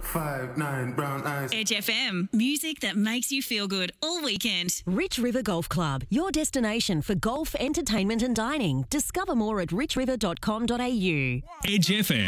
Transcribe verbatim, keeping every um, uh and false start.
Five, nine, brown eyes. Edge F M. Music that makes you feel good all weekend. Rich River Golf Club, your destination for golf, entertainment and dining. Discover more at rich river dot com dot a u. Edge F M.